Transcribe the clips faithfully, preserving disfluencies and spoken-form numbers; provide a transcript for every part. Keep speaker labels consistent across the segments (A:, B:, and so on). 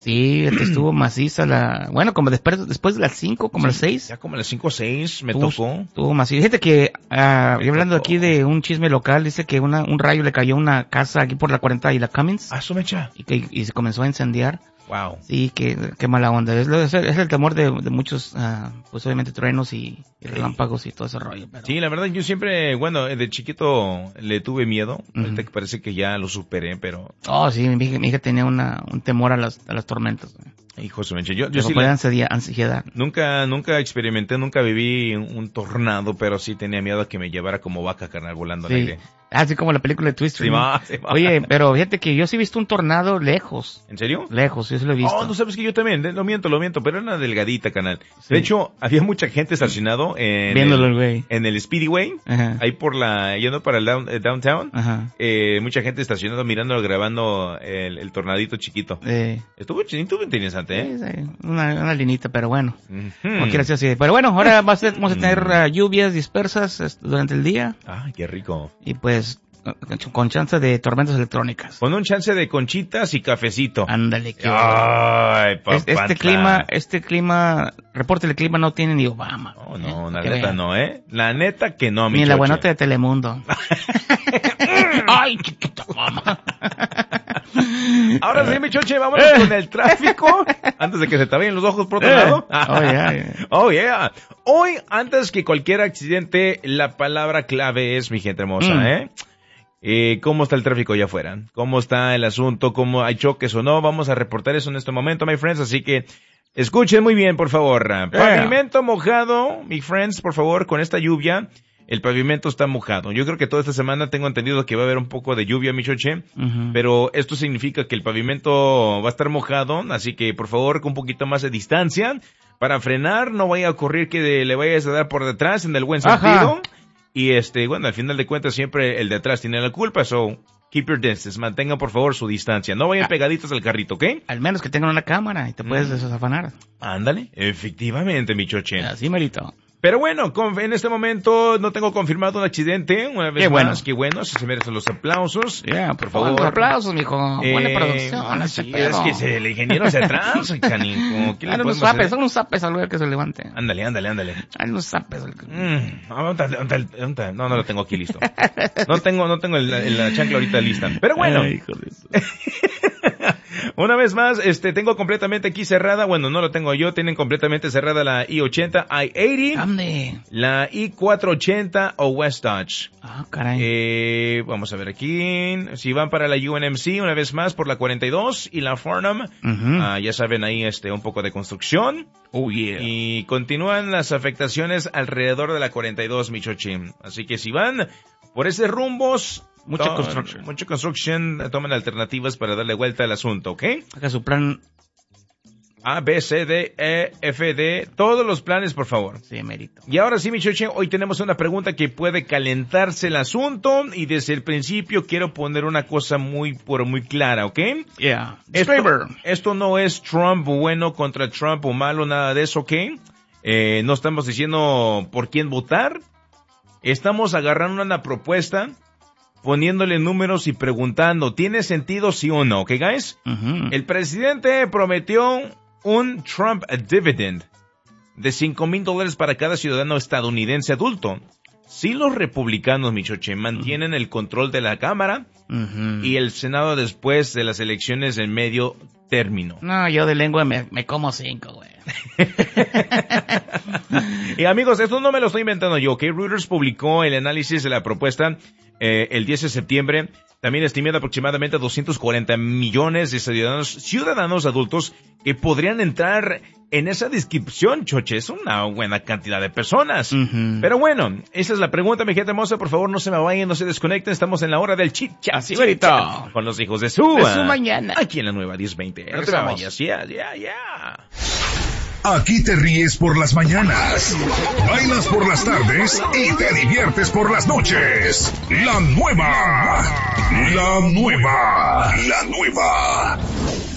A: Sí, estuvo maciza la... Bueno, como después, después de las cinco, como sí, las seis.
B: Ya como las cinco o seis me
A: tuvo,
B: tocó.
A: Estuvo maciza. Fíjate que, uh, yo hablando tocó. Aquí de un chisme local, dice que una, un rayo le cayó a una casa aquí por la cuarenta y la Cummins.
B: Ah, su mecha.
A: Y que y se comenzó a incendiar.
B: Wow.
A: Sí, qué, qué mala onda. Es, es, es el temor de, de muchos, uh, pues obviamente truenos y, y relámpagos y todo ese rollo. Pero...
B: Sí, la verdad yo siempre, bueno, de chiquito le tuve miedo. Uh-huh. Ahorita que parece que ya lo superé, pero...
A: Oh, sí, mi hija, mi hija tenía una, un temor a las, a las tormentas.
B: Hijo de yo, yo sí
A: la... ansiedad, ansiedad.
B: Nunca, nunca experimenté, nunca viví un, un tornado, pero sí tenía miedo a que me llevara como vaca, carnal, volando
A: sí.
B: al aire.
A: Así como la película de Twister.
B: Sí,
A: ¿no?
B: ma, sí, ma.
A: Oye, pero fíjate que yo sí he visto un tornado lejos.
B: ¿En serio?
A: Lejos, yo sí lo he visto.
B: Oh, no sabes que yo también, lo miento, lo miento, pero era una delgadita, canal. Sí. De hecho, había mucha gente estacionado en
A: Viéndolo,
B: el,
A: güey.
B: En el Speedway,
A: Ajá.
B: Ahí por la, yendo para el down, eh, downtown.
A: Ajá.
B: Eh, mucha gente estacionado, mirándolo, grabando el, el tornadito chiquito.
A: Sí.
B: Estuvo, estuvo interesante, ¿eh?
A: Sí, sí. Una, una linita, pero bueno.
B: Uh-huh.
A: Como quiera sea así. Pero bueno, ahora vamos a, vamos a tener uh, lluvias dispersas durante el día.
B: Ay, qué rico.
A: Y pues... con chance de tormentas electrónicas.
B: Con un chance de conchitas y cafecito.
A: Ándale, que
B: ay, papá.
A: Este, este clima, este clima, reporte del clima no tiene ni Obama.
B: No, no,
A: ¿eh?
B: la neta vean. No, ¿eh? La neta que no, mi
A: Ni
B: choche.
A: la buenota de Telemundo. Ay, chiquito, mamá.
B: Ahora sí, mi choche, vámonos con el tráfico. Antes de que se te vayan los ojos por otro lado.
A: Oh, yeah, yeah.
B: Oh, yeah. Hoy, antes que cualquier accidente, la palabra clave es, mi gente hermosa, mm. ¿eh? Eh, ¿Cómo está el tráfico allá afuera? ¿Cómo está el asunto? ¿Cómo hay choques o no? Vamos a reportar eso en este momento, my friends, así que escuchen muy bien, por favor. Yeah. Pavimento mojado, my friends, por favor, con esta lluvia, el pavimento está mojado. Yo creo que toda esta semana tengo entendido que va a haber un poco de lluvia, mi choche, uh-huh. pero esto significa que el pavimento va a estar mojado, así que por favor, con un poquito más de distancia, para frenar, no vaya a ocurrir que le vayas a dar por detrás en el buen sentido. Ajá. Y este, bueno, al final de cuentas siempre el de atrás tiene la culpa, so keep your distance, mantengan por favor su distancia, no vayan ah, pegaditos al carrito, ¿ok?
A: Al menos que tengan una cámara y te puedes mm. desafanar.
B: Ándale, efectivamente, mi choche.
A: Así merito.
B: Pero bueno, en este momento no tengo confirmado un accidente, una vez
A: qué
B: más,
A: bueno.
B: qué bueno, se merecen los aplausos.
A: Ya, yeah, por favor. Los aplausos, mijo, eh, buena producción.
B: Sí, es que se, el ingeniero se atrasa, canijo.
A: Hay unos zapes, son unos zapes al ver que se levante.
B: Ándale, ándale, ándale.
A: Hay unos zapes.
B: Mm, no, no lo tengo aquí listo. No tengo, no tengo el, el, la chancla ahorita lista. Pero bueno.
A: Ay, hijo de eso.
B: Una vez más, este, tengo completamente aquí cerrada, bueno, no lo tengo yo, tienen completamente cerrada la I ochenta, I ochenta,
A: ¿Dónde?
B: la I cuatrocientos ochenta o West Dodge.
A: Ah, caray.
B: Eh, vamos a ver aquí, si van para la U N M C, una vez más, por la cuarenta y dos y la Farnham, uh-huh. ah, ya saben ahí, este, un poco de construcción.
A: Oh, yeah.
B: Y continúan las afectaciones alrededor de la cuarenta y dos, Michoachim. Así que si van por esos rumbos,
A: Mucha to- construction.
B: Mucha construction, tomen alternativas para darle vuelta al asunto, ¿ok?
A: Haga su plan
B: A, B, C, D, E, F, D, todos los planes, por favor.
A: Sí, mérito.
B: Y ahora sí, mi choche, hoy tenemos una pregunta que puede calentarse el asunto y desde el principio quiero poner una cosa muy, pero muy clara, ¿ok?
A: Yeah.
B: Esto, esto no es Trump bueno contra Trump o malo, nada de eso, ¿ok? Eh, no estamos diciendo por quién votar. Estamos agarrando una propuesta, poniéndole números y preguntando, ¿tiene sentido sí o no? ¿Ok, guys?
A: Uh-huh.
B: El presidente prometió un Trump dividend de cinco mil dólares para cada ciudadano estadounidense adulto. Si los republicanos, Michoche, mantienen uh-huh. el control de la Cámara uh-huh. y el Senado después de las elecciones en medio término.
A: No, yo de lengua me, me como cinco, güey.
B: Y amigos, esto no me lo estoy inventando yo, ¿ok? Reuters publicó el análisis de la propuesta eh, el diez de septiembre. También estimada aproximadamente doscientos cuarenta millones de ciudadanos, ciudadanos adultos que podrían entrar en esa descripción, choche. Es una buena cantidad de personas.
A: Uh-huh.
B: Pero bueno, esa es la pregunta, mi gente hermosa. Por favor, no se me vayan, no se desconecten. Estamos en la hora del chit chat.
A: Así, bonito.
B: Con los hijos de su,
A: de su mañana.
B: Aquí en la nueva diez veinte. No te vayas, ya, ya, ya.
C: Aquí te ríes por las mañanas, bailas por las tardes y te diviertes por las noches. La nueva, la nueva, la nueva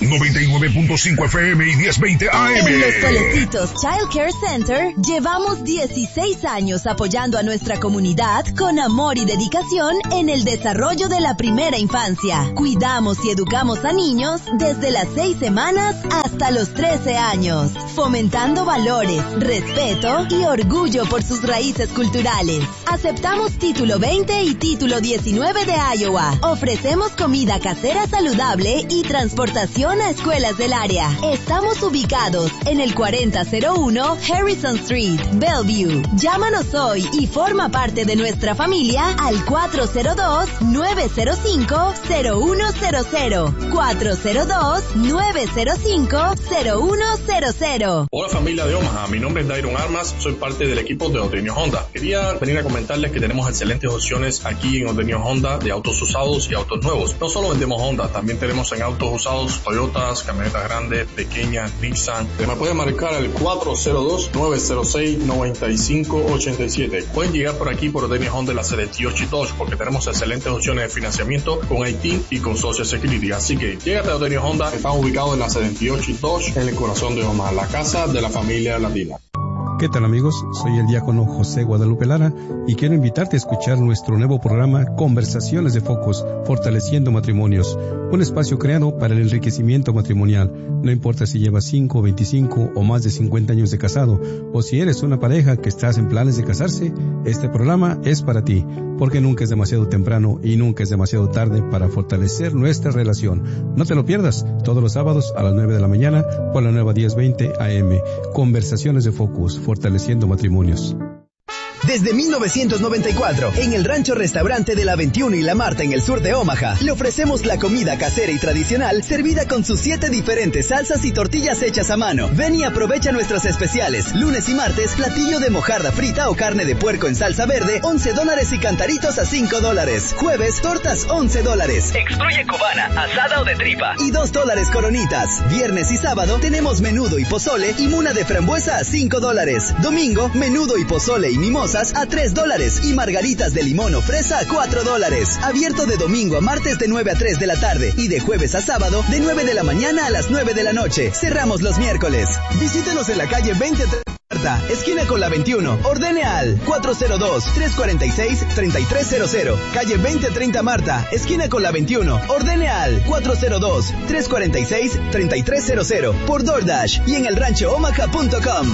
C: noventa y nueve punto cinco F M y diez veinte A M.
D: En Los Solecitos Child Care Center llevamos dieciséis años apoyando a nuestra comunidad con amor y dedicación en el desarrollo de la primera infancia. Cuidamos y educamos a niños desde las seis semanas hasta los trece años, fomentando valores, respeto y orgullo por sus raíces culturales. Aceptamos título veinte y título diecinueve de Iowa. Ofrecemos comida casera saludable y transportación a escuelas del área. Estamos ubicados en el cuarenta cero uno Harrison Street, Bellevue. Llámanos hoy y forma parte de nuestra familia al cuatro cero dos, nueve cero cinco, cero uno cero cero. cuatro cero dos, nueve cero cinco, cero uno cero cero.
E: Hola familia de Omaha, mi nombre es Dairon Armas, soy parte del equipo de Odenio Honda. Quería venir a comentarles que tenemos excelentes opciones aquí en Odenio Honda de autos usados y autos nuevos. No solo vendemos Honda, también tenemos en autos usados Toyotas, camionetas grandes, pequeñas, Nissan. Me pueden marcar al cuatro cero dos, nueve cero seis, nueve cinco ocho siete. Pueden llegar por aquí por Odenio Honda en la setenta y ocho y Dodge porque tenemos excelentes opciones de financiamiento con I T y con Social Security. Así que llégate a Odenio Honda, estamos ubicados en la setenta y ocho y Dodge en el corazón de Omaha, la casa de la familia latina.
F: ¿Qué tal amigos? Soy el diácono José Guadalupe Lara y quiero invitarte a escuchar nuestro nuevo programa Conversaciones de Focus, Fortaleciendo Matrimonios, un espacio creado para el enriquecimiento matrimonial. No importa si llevas cinco, veinticinco o más de cincuenta años de casado, o si eres una pareja que estás en planes de casarse, este programa es para ti, porque nunca es demasiado temprano y nunca es demasiado tarde para fortalecer nuestra relación. No te lo pierdas, todos los sábados a las nueve de la mañana por la nueva diez veinte A M. Conversaciones de Focus, Fortaleciendo Matrimonios.
G: Desde mil novecientos noventa y cuatro, en el Rancho Restaurante de la veintiuno y La Marta en el sur de Omaha, le ofrecemos la comida casera y tradicional servida con sus siete diferentes salsas y tortillas hechas a mano. Ven y aprovecha nuestros especiales. Lunes y martes, platillo de mojarra frita o carne de puerco en salsa verde, once dólares y cantaritos a cinco dólares. Jueves, tortas, once dólares. Excluye cubana, asada o de tripa. Y dos dólares coronitas. Viernes y sábado tenemos menudo y pozole y muna de frambuesa a cinco dólares. Domingo, menudo y pozole y mimosa a tres dólares y margaritas de limón o fresa a cuatro dólares. Abierto de domingo a martes de nueve a tres de la tarde y de jueves a sábado de nueve de la mañana a las nueve de la noche. Cerramos los miércoles. Visítenos en la calle veinte Marta, esquina con la veintiuno. Ordene al cuatro cero dos, tres cuatro seis, tres tres cero cero. Calle veinte treinta Marta, esquina con la veintiuno. Ordene al cuatro cero dos, tres cuatro seis, tres tres cero cero. Por DoorDash y en el rancho omaha punto com.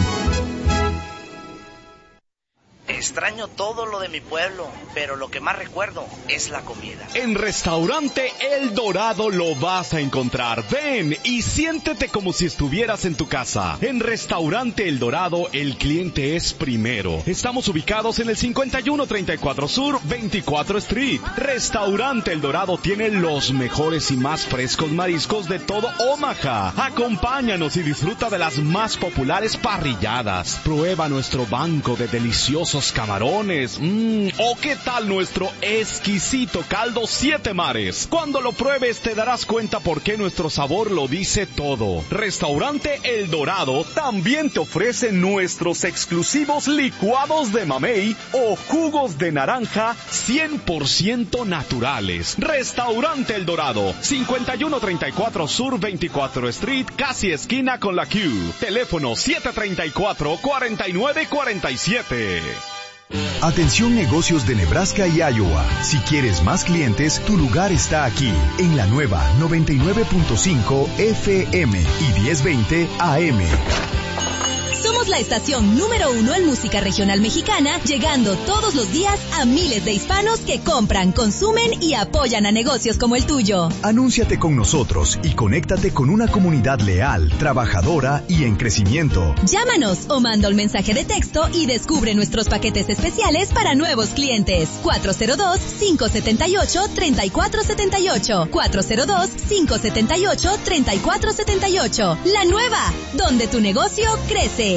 H: Extraño todo lo de mi pueblo, pero lo que más recuerdo es la comida.
I: En Restaurante El Dorado lo vas a encontrar. Ven y siéntete como si estuvieras en tu casa. En Restaurante El Dorado, el cliente es primero. Estamos ubicados en el cincuenta y uno treinta y cuatro Sur, veinticuatro Street. Restaurante El Dorado tiene los mejores y más frescos mariscos de todo Omaha. Acompáñanos y disfruta de las más populares parrilladas. Prueba nuestro banco de deliciosos camarones. Mmm, o qué tal nuestro exquisito caldo Siete Mares. Cuando lo pruebes te darás cuenta por qué nuestro sabor lo dice todo. Restaurante El Dorado también te ofrece nuestros exclusivos licuados de mamey o jugos de naranja cien por ciento naturales. Restaurante El Dorado, cincuenta y uno treinta y cuatro Sur, veinticuatro Street, casi esquina con la Q. Teléfono siete tres cuatro, cuatro nueve cuatro siete.
J: Atención negocios de Nebraska y Iowa. Si quieres más clientes, tu lugar está aquí, en la nueva noventa y nueve punto cinco F M y diez veinte A M.
D: Somos la estación número uno en música regional mexicana, llegando todos los días a miles de hispanos que compran, consumen y apoyan a negocios como el tuyo.
J: Anúnciate con nosotros y conéctate con una comunidad leal, trabajadora y en crecimiento.
D: Llámanos o manda un mensaje de texto y descubre nuestros paquetes especiales para nuevos clientes. cuatro cero dos, cinco siete ocho, tres cuatro siete ocho. cuatro cero dos, cinco siete ocho, tres cuatro siete ocho. La nueva, donde tu negocio crece.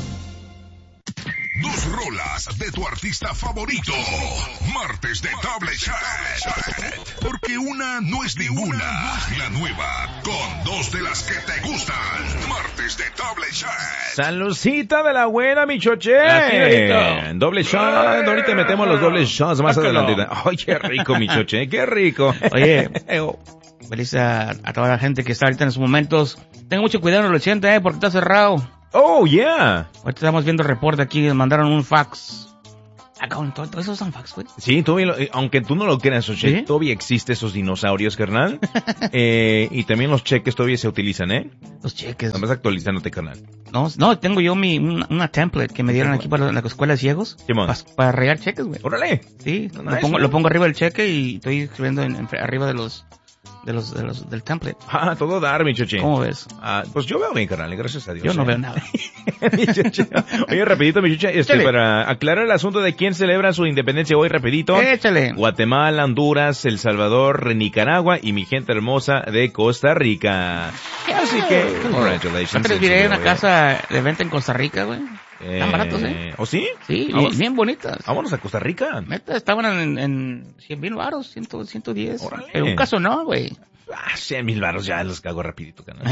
C: Dos rolas de tu artista favorito. Martes de Double Chat. Porque una no es ninguna. La nueva, con dos de las que te gustan. Martes de Double Chat.
B: Saludcita de la buena, mi choche. Doble shot. Ahorita metemos los dobles shots más adelante. Ay, qué rico, mi choche. Qué rico.
A: Oye, Feliz a, a toda la gente que está ahorita en estos momentos. Tengan mucho cuidado en el ochenta, eh, porque está cerrado.
B: Oh, yeah.
A: Ahorita estamos viendo el reporte aquí, nos mandaron un fax. Acá, ¿todo, todo eso son fax, güey?
B: Sí, todavía lo, aunque tú no lo creas, Oche, ¿sí? Todavía existe esos dinosaurios, carnal. eh, y también los cheques todavía se utilizan, ¿eh?
A: Los cheques.
B: Estás actualizándote, carnal.
A: No, no, tengo yo mi, una, una template que me dieron aquí para la escuela de ciegos. Pa, para rayar cheques, güey.
B: ¡Órale!
A: Sí, nice, lo, pongo, lo pongo arriba del cheque y estoy escribiendo en, en, arriba de los... De los, de los, del template.
B: Ah, todo dar, mi choche.
A: ¿Cómo ves?
B: Ah, pues yo veo bien, carnal, gracias a Dios.
A: Yo no
B: ¿eh?
A: veo nada.
B: Mi choche. Oye, rapidito, mi choche, este,
A: Échale.
B: para aclarar el asunto de quién celebra su independencia hoy, rapidito.
A: Échale.
B: Guatemala, Honduras, El Salvador, Nicaragua y mi gente hermosa de Costa Rica. Así que, congratulations.
A: Antes miré una casa de venta en Costa Rica, güey. Están
B: Eh,
A: baratos, ¿eh?
B: ¿O sí?
A: Sí,
B: Vamos,
A: bien, bien bonitas.
B: Vámonos a Costa Rica.
A: Neta, estaban en, en cien mil baros, ciento diez.
B: Órale.
A: Pero un caso no, güey.
B: Ah, cien mil baros ya los cago rapidito, canal.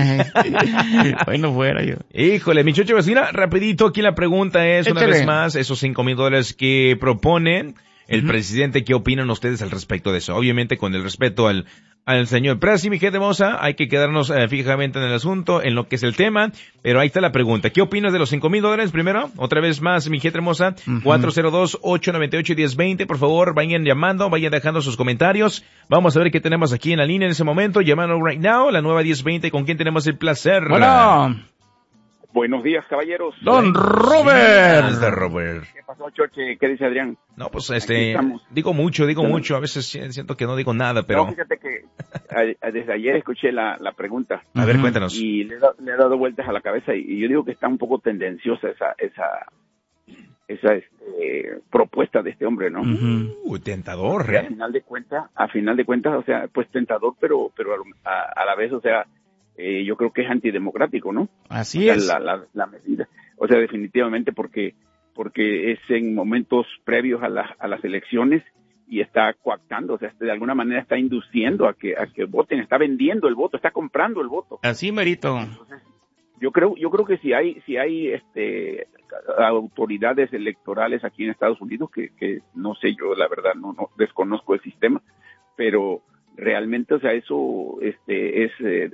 A: Bueno, fuera yo.
B: Híjole, mi choche vecina, rapidito, aquí la pregunta es,
A: Échale.
B: una vez más, esos cinco mil dólares que propone el
A: Ujú.
B: presidente, ¿qué opinan ustedes al respecto de eso? Obviamente con el respeto al, al señor Presi, mi gente hermosa, hay que quedarnos eh, fijamente en el asunto, en lo que es el tema, pero ahí está la pregunta. ¿Qué opinas de los cinco mil dólares primero? Otra vez más, mi gente hermosa,
A: Ujú.
B: cuatro cero dos, ocho nueve ocho, uno cero dos cero, por favor, vayan llamando, vayan dejando sus comentarios. Vamos a ver qué tenemos aquí en la línea en ese momento, llamando right now, la nueva diez veinte, ¿con quién tenemos el placer?
A: Bueno.
K: Buenos días, caballeros.
A: Don Robert.
B: Buenas, Robert.
K: ¿Qué pasó, Choche? ¿Qué dice Adrián?
B: No, pues
K: Aquí
B: este,
K: estamos.
B: digo mucho, digo
K: Bueno.
B: mucho, a veces siento que no digo nada, pero...
K: No, fíjate que a- a- desde ayer escuché la, la pregunta.
B: A ver,
A: Ujú.
B: cuéntanos.
K: Y le, he da- le he dado vueltas a la cabeza y, y yo digo que está un poco tendenciosa esa esa esa este, propuesta de este hombre, ¿no?
A: Ujú.
B: Uh, tentador,
K: Porque a
B: ¿eh?
K: final de cuentas, a final de cuentas, o sea, pues tentador, pero pero a, a la vez, o sea, eh, yo creo que es antidemocrático, ¿no?
A: Así
K: O sea,
A: es.
K: La, la, la medida. O sea, definitivamente porque porque es en momentos previos a, la, a las elecciones y está coactando, o sea, de alguna manera está induciendo a que a que voten, está vendiendo el voto, está comprando el voto.
A: Así, merito.
K: Entonces, yo creo yo creo que si hay si hay este autoridades electorales aquí en Estados Unidos que, que no sé yo, la verdad no no desconozco el sistema, pero realmente, o sea, eso este es eh,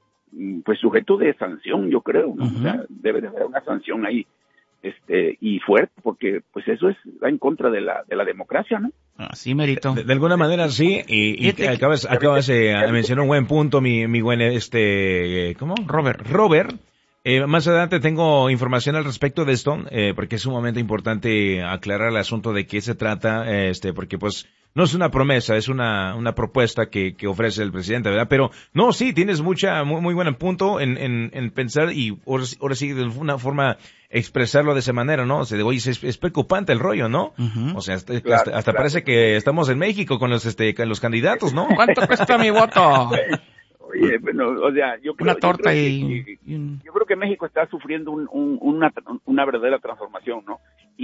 K: pues sujeto de sanción, yo creo, ¿no?
A: Ujú.
K: O sea, debe de haber una sanción ahí, este, y fuerte, porque pues eso es va en contra de la de la democracia, ¿no?
A: Así, merito.
B: De, de alguna manera sí, y, y
A: Fíjate que-
B: acabas, acabas de eh, mencionar un buen punto, mi, mi buen, este, ¿cómo?
A: Robert.
B: Robert. Eh, más adelante tengo información al respecto de esto, eh, porque es sumamente importante aclarar el asunto de qué se trata, eh, este, porque pues no es una promesa, es una, una propuesta que, que ofrece el presidente, ¿verdad? Pero no, sí, tienes mucha, muy, muy buen punto en, en, en pensar y ahora, sí- ahora sí de una forma expresarlo de esa manera, ¿no? O sea, oye, es, es preocupante el rollo, ¿no?
A: Ujú.
B: O sea, hasta,
K: Claro,
B: hasta, hasta
K: claro.
B: parece que estamos en México con los, este, con los candidatos, ¿no?
A: ¿Cuánto cuesta mi voto?
K: Oye, bueno, o sea, yo creo,
A: Una torta
K: yo creo
A: y...
K: que-
A: y un-
K: yo creo que México está sufriendo un, un- una, una verdadera transformación, ¿no?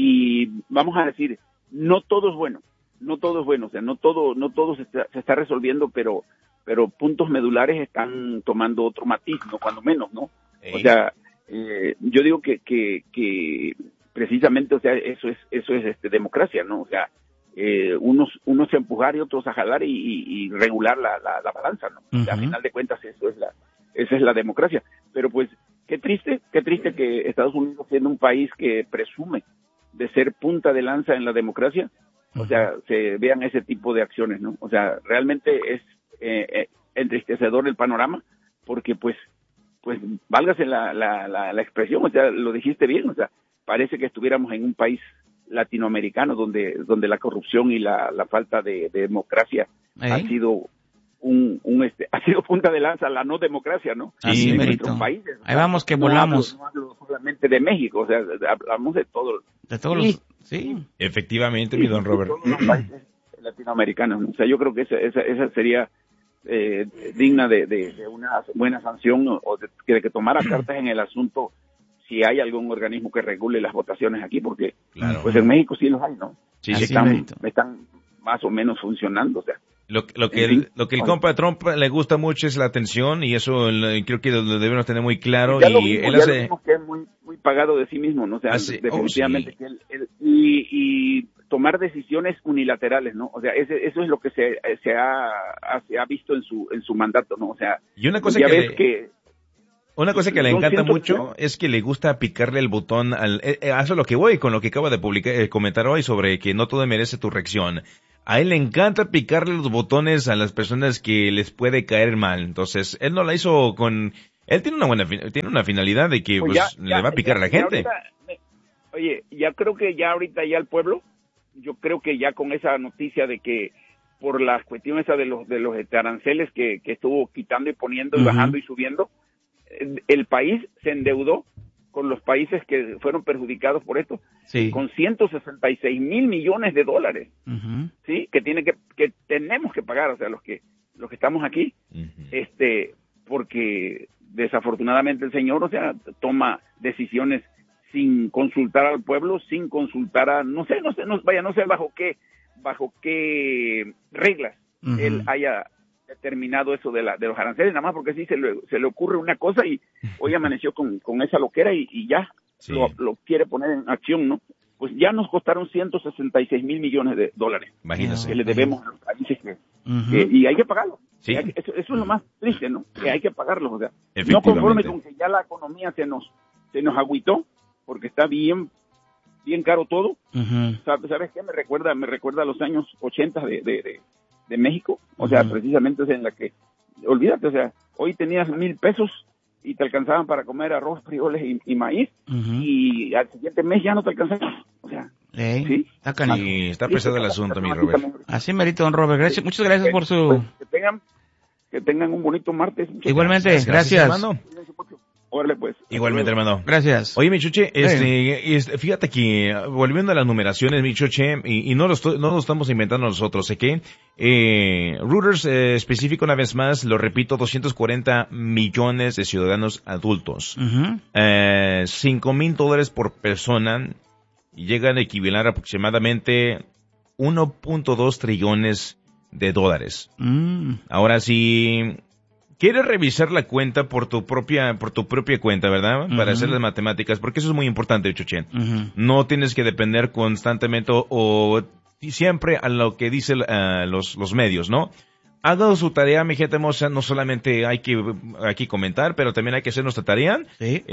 K: Y vamos a decir, no todo es bueno, no todo es bueno, o sea, no todo, no todo se está, se está resolviendo, pero, pero puntos medulares están tomando otro matiz, ¿no? Cuando menos, ¿no? O
B: Ey.
K: sea, eh, yo digo que, que, que precisamente, o sea, eso es, eso es este, democracia, ¿no? O sea, eh, unos, unos a empujar y otros a jalar y, y- y regular la, la, la balanza, ¿no? O sea,
A: Ujú.
K: a final de cuentas eso es la, esa es la democracia. Pero pues, qué triste, qué triste que Estados Unidos, siendo un país que presume de ser punta de lanza en la democracia, o sea, se vean ese tipo de acciones, ¿no? O sea, realmente es eh, eh, entristecedor el panorama, porque pues, pues, válgase la, la, la, la expresión, o sea, lo dijiste bien, o sea, parece que estuviéramos en un país latinoamericano donde, donde la corrupción y la, la falta de, de democracia ha
A: ¿Eh?
K: sido un, un este, ha sido punta de lanza la no democracia, ¿no?
A: Así,
K: En
A: merito.
K: nuestros países.
A: Ahí vamos que
K: No
A: volamos.
K: hablo- no hablo solamente de México, o sea, hablamos de todo.
A: De todos
K: Sí.
A: los... Sí.
B: Efectivamente, mi don Robert.
K: Todos los países latinoamericanos, ¿no? O sea, yo creo que esa, esa, esa sería eh, digna de, de, de una buena sanción o, o de, de que tomara cartas en el asunto si hay algún organismo que regule las votaciones aquí, porque
B: Claro.
K: pues en México sí los hay, ¿no?
B: Sí,
K: Y
B: sí,
K: están,
A: merito.
K: están más o menos funcionando, o sea.
B: Lo, lo que
K: En
B: el,
K: fin.
B: lo que el compa de Trump le gusta mucho es la atención y eso lo- creo que lo, lo debemos tener muy claro
K: ya lo
B: y
K: vimos,
B: él
K: ya lo
B: hace
K: vimos que es muy muy pagado de sí mismo, ¿no? O sea,
B: Ah, sí.
K: definitivamente
B: Oh, sí.
K: que él, él- y, y tomar decisiones unilaterales, ¿no? O sea, ese, eso es lo que se, se, ha, se ha visto en su en su mandato, ¿no? O sea,
B: y una cosa
K: ya
B: que
K: ves
B: le,
K: que
B: una cosa que le encanta
K: cientos,
B: mucho es que le gusta picarle el botón al, eh, eh, eso es lo que voy con lo que acaba de publicar, eh, comentar hoy sobre que no todo merece tu reacción. A él le encanta picarle los botones a las personas que les puede caer mal. Entonces, él no la hizo con, él tiene una buena, tiene una finalidad de que pues, pues ya, ya, le va a picar ya, a la gente.
K: Ahorita, oye, ya creo que ya ahorita ya el pueblo, yo creo que ya con esa noticia de que por la cuestión esa de los de los aranceles que, que estuvo quitando y poniendo y uh-huh. bajando y subiendo, el país se endeudó con los países que fueron perjudicados por esto, sí. con ciento sesenta y seis mil millones de dólares, uh-huh. sí, que tiene que que tenemos que pagar, o sea, los que los que estamos aquí, uh-huh. este, porque desafortunadamente el señor, o sea, toma decisiones sin consultar al pueblo, sin consultar a, no sé, no sé, no, vaya, no sé bajo qué, bajo qué reglas uh-huh. él haya determinado eso de la de los aranceles, nada más porque sí se le, se le ocurre una cosa y hoy amaneció con, con esa loquera y, y ya sí. lo, lo quiere poner en acción, ¿no? Pues ya nos costaron ciento sesenta y seis mil millones de dólares.
B: Imagínese.
K: Que le debemos a los países que, uh-huh. que, y hay que pagarlo. Sí. Hay que, eso, eso es lo más triste, ¿no? Que hay que pagarlo, o sea, no conforme con que ya la economía se nos se nos agüitó, porque está bien bien caro todo. Uh-huh. ¿Sabes, ¿Sabes qué? Me recuerda me recuerda a los años ochenta de, de, de, de México. O sea, uh-huh. precisamente es en la que, olvídate, o sea, hoy tenías mil pesos y te alcanzaban para comer arroz, frijoles y, y maíz, uh-huh. y al siguiente mes ya no te alcanzaban. O sea,
A: Ey,
K: ¿sí?
A: Está, canijo.
B: Sí, está pesado el asunto, mi Robert.
A: Así merito, don Robert. Gracias, muchas gracias por su...
K: Pues, que tengan que tengan un bonito martes.
A: Igualmente, gracias. gracias.
B: hermano.
K: Órale, pues.
B: Igualmente, hermano.
A: Gracias.
B: Oye, mi Chuche, este, este, fíjate que, volviendo a las numeraciones, mi Chuche, y, y no lo estoy, no lo estamos inventando nosotros, ¿sé qué? Eh, Reuters eh, especifica una vez más, lo repito, doscientos cuarenta millones de ciudadanos adultos. Uh-huh. Eh, cinco mil dólares por persona, y llegan a equivaler aproximadamente uno punto dos trillones de dólares. Mm. Ahora sí, quieres revisar la cuenta por tu propia, por tu propia cuenta, ¿verdad? Uh-huh. Para hacer las matemáticas, porque eso es muy importante, Chuchen. Uh-huh. No tienes que depender constantemente o, o siempre a lo que dicen uh, los, los medios, ¿no? Haga su tarea, mi gente hermosa, no solamente hay que aquí comentar, pero también hay que hacer nuestra tarea. Sí.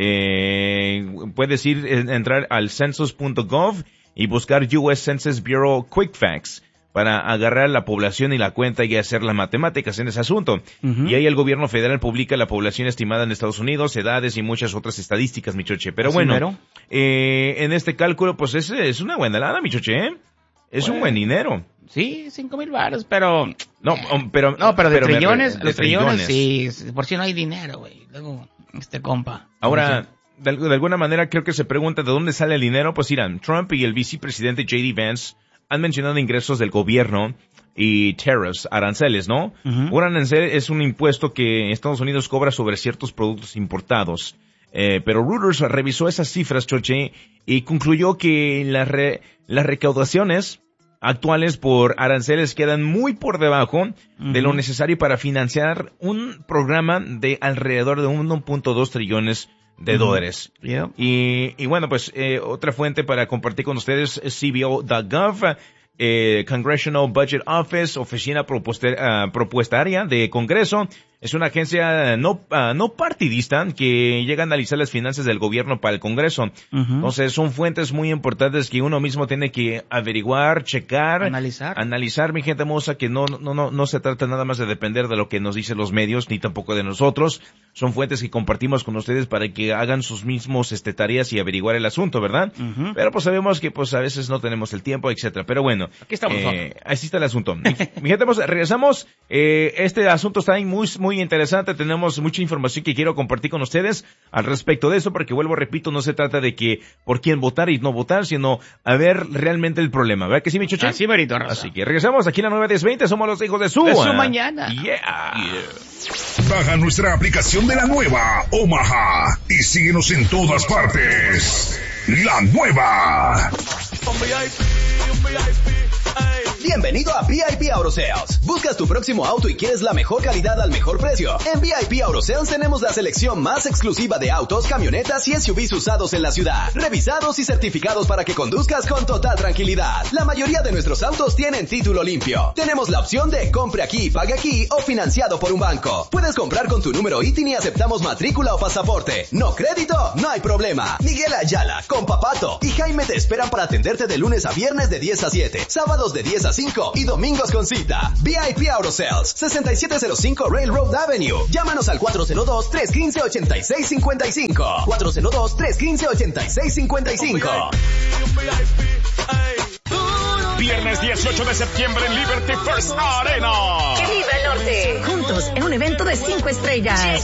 B: Eh, puedes ir, entrar al census punto gov y buscar U S Census Bureau Quick Facts para agarrar la población y la cuenta y hacer las matemáticas en ese asunto. Uh-huh. Y ahí el gobierno federal publica la población estimada en Estados Unidos, edades y muchas otras estadísticas, mi choche. Pero bueno, eh, en este cálculo, pues es, es una buena lana, mi choche, ¿eh? Es bueno, un buen dinero.
A: Sí, cinco mil baros, pero...
B: No, pero...
A: No, pero de
B: pero
A: trillones,
B: me,
A: de los trillones, trillones, sí, por si no hay dinero, güey. Luego, este compa.
B: Ahora... De, de alguna manera creo que se pregunta de dónde sale el dinero. Pues irán, Trump y el vicepresidente J D Vance han mencionado ingresos del gobierno y tariffs, aranceles, ¿no? Uh-huh. Un arancel es un impuesto que Estados Unidos cobra sobre ciertos productos importados. Eh, pero Reuters revisó esas cifras, Choche, y concluyó que las, re, las recaudaciones actuales por aranceles quedan muy por debajo uh-huh. de lo necesario para financiar un programa de alrededor de uno punto dos trillones de uh-huh. dólares. Yeah. Y, y bueno, pues, eh, otra fuente para compartir con ustedes es C B O punto gov, eh, Congressional Budget Office, oficina uh, propuestaria de Congreso. Es una agencia no, uh, no partidista que llega a analizar las finanzas del gobierno para el Congreso. Uh-huh. Entonces, son fuentes muy importantes que uno mismo tiene que averiguar, checar.
A: Analizar.
B: Analizar, mi gente hermosa, que no, no, no, no se trata nada más de depender de lo que nos dicen los medios, ni tampoco de nosotros. Son fuentes que compartimos con ustedes para que hagan sus mismos, este, tareas y averiguar el asunto, ¿verdad? Uh-huh. Pero pues sabemos que, pues, a veces no tenemos el tiempo, etcétera. Pero bueno.
A: Aquí estamos.
B: Eh, así está el asunto. mi, mi gente hermosa, regresamos. Eh, este asunto está muy, muy Muy interesante, tenemos mucha información que quiero compartir con ustedes al respecto de eso, porque vuelvo, repito, no se trata de que por quién votar y no votar, sino a ver realmente el problema, ¿verdad que sí, mi chuche?
A: Así, Marito.
B: Así que regresamos aquí en la nueve diez veinte, somos los hijos de su...
A: De su mañana.
B: Yeah. yeah.
C: Baja nuestra aplicación de la nueva Omaha y síguenos en todas partes. La nueva.
L: Un V I P, un V I P, ay.
G: Bienvenido a V I P Auto Sales. ¿Buscas tu próximo auto y quieres la mejor calidad al mejor precio? En V I P Auto Sales tenemos la selección más exclusiva de autos, camionetas y S U Vs usados en la ciudad, revisados y certificados para que conduzcas con total tranquilidad. La mayoría de nuestros autos tienen título limpio. Tenemos la opción de compre aquí, pague aquí o financiado por un banco. Puedes comprar con tu número I T I N y aceptamos matrícula o pasaporte. ¿No crédito? No hay problema. Miguel Ayala, Compa Pato y Jaime te esperan para atenderte de lunes a viernes de diez a siete, sábados de diez a cinco y domingos con cita. V I P Auto Sales, sesenta y siete cero cinco Railroad Avenue. Llámanos al cuatro cero dos, tres uno cinco, ocho seis cinco cinco. cuatro cero dos, tres uno cinco, ocho seis cinco cinco.
I: Viernes dieciocho de septiembre en Liberty First Arena.
L: ¡Que viva el norte! Juntos en un evento de cinco estrellas.